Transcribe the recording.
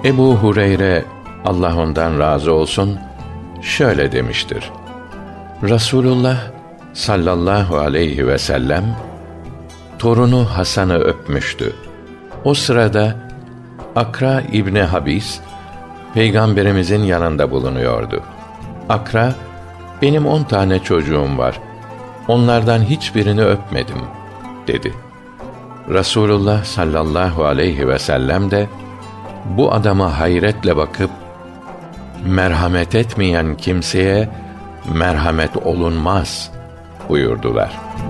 Ebu Hureyre, Allah ondan razı olsun, şöyle demiştir: Resulullah sallallahu aleyhi ve sellem torunu Hasan'ı öpmüştü. O sırada Akra İbni Habis Peygamberimizin yanında bulunuyordu. Akra, benim 10 tane çocuğum var, onlardan hiçbirini öpmedim dedi. Resulullah sallallahu aleyhi ve sellem de bu adama hayretle bakıp, merhamet etmeyen kimseye merhamet olunmaz buyurdular.